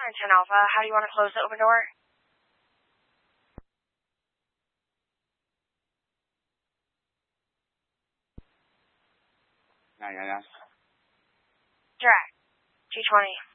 910 Alpha. How do you want to close the open door? Yeah. Direct. 220.